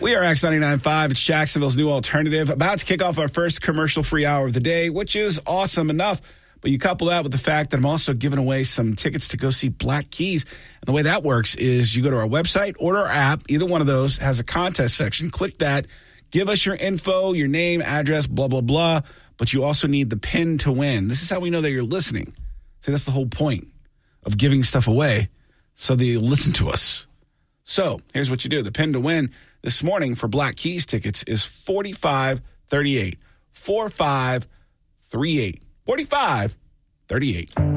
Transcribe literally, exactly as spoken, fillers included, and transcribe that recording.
We are X ninety-nine point five. It's Jacksonville's new alternative. About to kick off our first commercial-free hour of the day, which is awesome enough. But you couple that with the fact that I'm also giving away some tickets to go see Black Keys. And the way that works is you go to our website or our app. Either one of those has a contest section. Click that. Give us your info, your name, address, blah, blah, blah. But you also need the pin to win. This is how we know that you're listening. See, that's the whole point of giving stuff away, so that you listen to us. So here's what you do. The pin to win this morning for Black Keys tickets is forty-five thirty-eight. forty-five thirty-eight. forty-five thirty-eight.